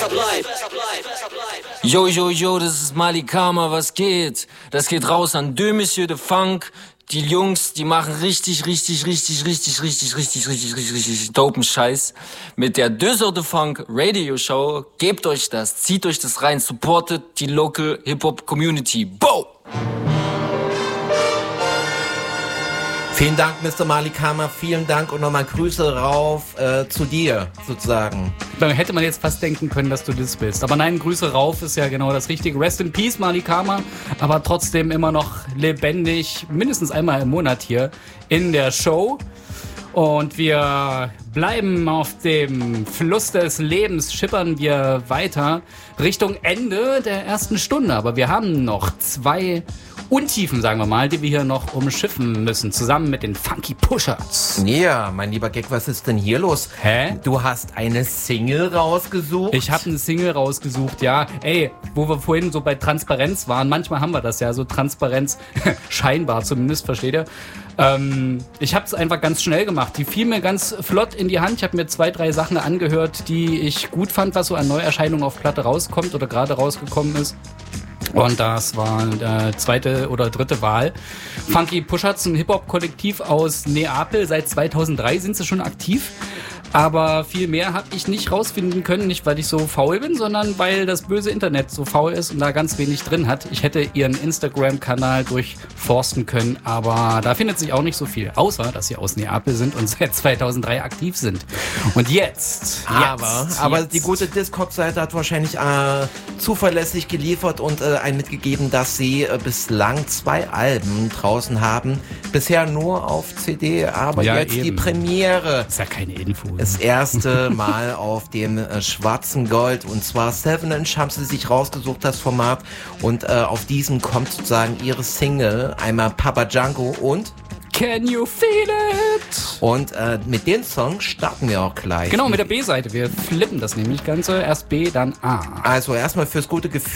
Yo, yo, yo, das ist Malikama, was geht? Das geht raus an Deux Monsieur de Funk. Die Jungs, die machen richtig dopen Scheiß. Mit der Deux Heures de Funk Radio Show. Gebt euch das, zieht euch das rein, supportet die Local Hip-Hop Community. Bo! Vielen Dank, Mr. Malikama, vielen Dank und nochmal Grüße rauf zu dir, sozusagen. Dann hätte man jetzt fast denken können, dass du das bist. Aber nein, Grüße rauf ist ja genau das Richtige. Rest in Peace, Malikama, aber trotzdem immer noch lebendig, mindestens einmal im Monat hier in der Show. Und wir bleiben auf dem Fluss des Lebens, schippern wir weiter Richtung Ende der ersten Stunde. Aber wir haben noch 2 Untiefen, sagen wir mal, die wir hier noch umschiffen müssen, zusammen mit den Funky Pushers. Ja, mein lieber Gag, was ist denn hier los? Hä? Du hast eine Single rausgesucht? Ich habe eine Single rausgesucht, ja. Ey, wo wir vorhin so bei Transparenz waren, manchmal haben wir das ja, so Transparenz, scheinbar zumindest, versteht ihr? Ich habe es einfach ganz schnell gemacht. Die fiel mir ganz flott in die Hand. Ich habe mir 2, 3 Sachen angehört, die ich gut fand, was so an Neuerscheinungen auf Platte rauskommt oder gerade rausgekommen ist. Und das war die 2. oder 3. Wahl. Funky Pushers, ein Hip-Hop-Kollektiv aus Neapel. Seit 2003 sind sie schon aktiv. Aber viel mehr habe ich nicht rausfinden können, nicht weil ich so faul bin, sondern weil das böse Internet so faul ist und da ganz wenig drin hat. Ich hätte ihren Instagram-Kanal durchforsten können, aber da findet sich auch nicht so viel. Außer, dass sie aus Neapel sind und seit 2003 aktiv sind. Und jetzt. Aber die gute Discog-Seite hat wahrscheinlich zuverlässig geliefert und einen mitgegeben, dass sie bislang 2 Alben draußen haben. Bisher nur auf CD, aber ja, jetzt eben. die Premiere. Ist ja keine Info. Das erste Mal auf dem schwarzen Gold, und zwar 7" haben sie sich rausgesucht, das Format, und auf diesem kommt sozusagen ihre Single, einmal Papa Django und Can You Feel It? Und mit den Songs starten wir auch gleich. Genau, mit der B-Seite. Wir flippen das nämlich Ganze. Erst B, dann A. Also erstmal fürs gute Gefühl.